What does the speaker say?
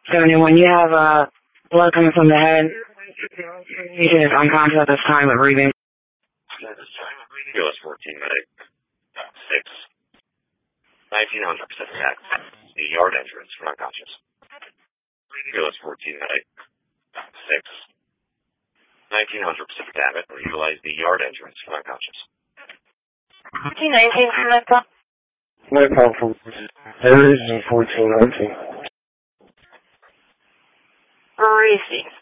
71, you have blood coming from the head. He is unconscious at this time, but breathing. US 14 medic. 6. 1900 Pacific Ave. The yard entrance for unconscious. US 14 medic. 6. 1900 Pacific Ave. Utilize the yard entrance for unconscious. 1919 from that call. No problem. There is 1419. Received.